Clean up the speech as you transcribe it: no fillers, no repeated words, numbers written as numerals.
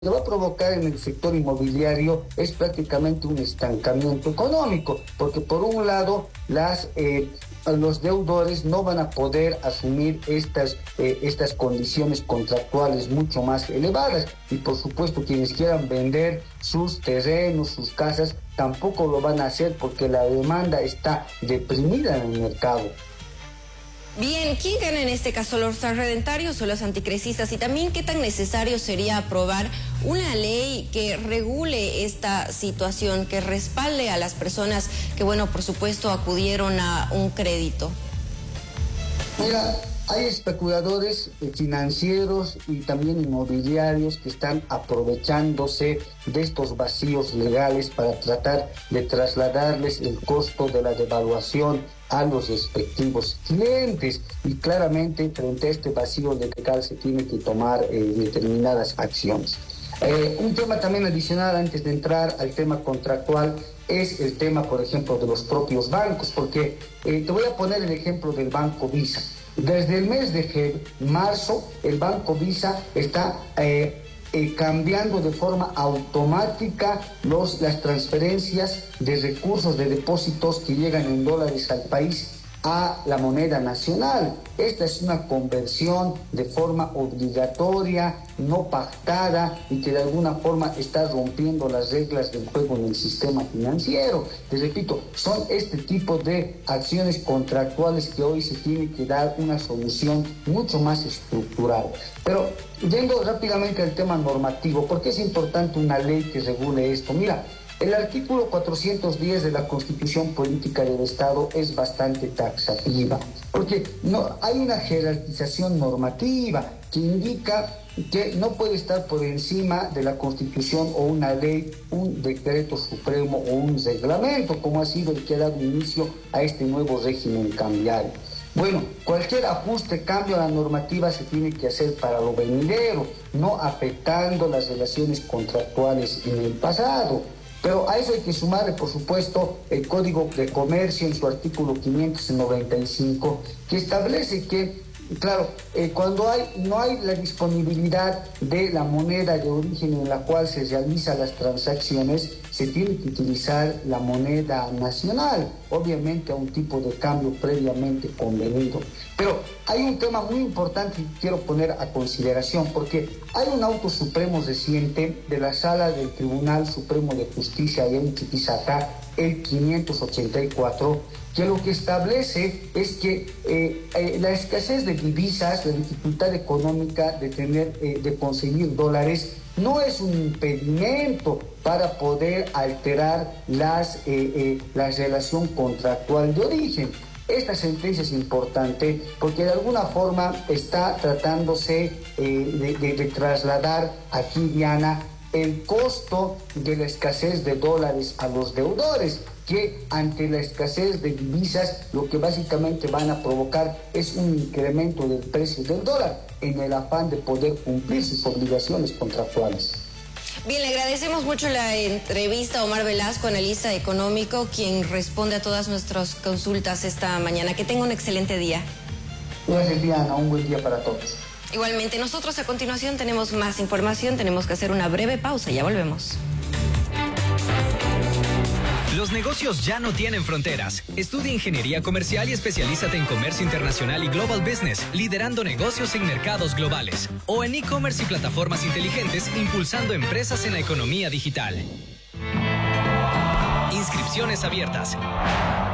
que va a provocar en el sector inmobiliario es prácticamente un estancamiento económico, porque por un lado los deudores no van a poder asumir estas condiciones contractuales mucho más elevadas, y por supuesto quienes quieran vender sus terrenos, sus casas, tampoco lo van a hacer porque la demanda está deprimida en el mercado. Bien, ¿quién gana en este caso, los redentarios o los anticresistas? Y también, ¿qué tan necesario sería aprobar una ley que regule esta situación, que respalde a las personas que, bueno, por supuesto, acudieron a un crédito? Mira, hay especuladores financieros y también inmobiliarios que están aprovechándose de estos vacíos legales para tratar de trasladarles el costo de la devaluación a los respectivos clientes, y claramente frente a este vacío legal se tiene que tomar determinadas acciones. Un tema también adicional antes de entrar al tema contractual es el tema, por ejemplo, de los propios bancos, porque te voy a poner el ejemplo del Banco Visa. Desde el mes de marzo, el Banco Visa está cambiando de forma automática las transferencias de recursos de depósitos que llegan en dólares al país a la moneda nacional. Esta es una conversión de forma obligatoria, no pactada, y que de alguna forma está rompiendo las reglas del juego en el sistema financiero. Te repito, son este tipo de acciones contractuales que hoy se tiene que dar una solución mucho más estructural. Pero yendo rápidamente al tema normativo, ¿por qué es importante una ley que regule esto? Mira, el artículo 410 de la Constitución Política del Estado es bastante taxativa, porque no hay una jerarquización normativa que indica que no puede estar por encima de la Constitución o una ley, un decreto supremo o un reglamento, como ha sido el que ha dado inicio a este nuevo régimen cambiario. Bueno, cualquier ajuste, cambio a la normativa se tiene que hacer para lo venidero, no afectando las relaciones contractuales en el pasado. Pero a eso hay que sumarle, por supuesto, el Código de Comercio en su artículo 595, que establece que, claro, cuando no hay la disponibilidad de la moneda de origen en la cual se realizan las transacciones, se tiene que utilizar la moneda nacional, obviamente a un tipo de cambio previamente convenido. Pero hay un tema muy importante que quiero poner a consideración, porque hay un auto supremo reciente de la Sala del Tribunal Supremo de Justicia allá en Chuquisaca, el 584, que lo que establece es que la escasez de divisas, la dificultad económica de conseguir dólares, no es un impedimento para poder alterar la relación contractual de origen. Esta sentencia es importante porque de alguna forma está tratándose de trasladar aquí, Diana, el costo de la escasez de dólares a los deudores, que ante la escasez de divisas lo que básicamente van a provocar es un incremento del precio del dólar en el afán de poder cumplir sus obligaciones contractuales. Bien, le agradecemos mucho la entrevista a Omar Velasco, analista económico, quien responde a todas nuestras consultas esta mañana. Que tenga un excelente día. Gracias, Diana. Un buen día para todos. Igualmente, nosotros a continuación tenemos más información, tenemos que hacer una breve pausa, ya volvemos. Los negocios ya no tienen fronteras. Estudia Ingeniería Comercial y especialízate en Comercio Internacional y Global Business, liderando negocios en mercados globales. O en e-commerce y plataformas inteligentes, impulsando empresas en la economía digital. Inscripciones abiertas.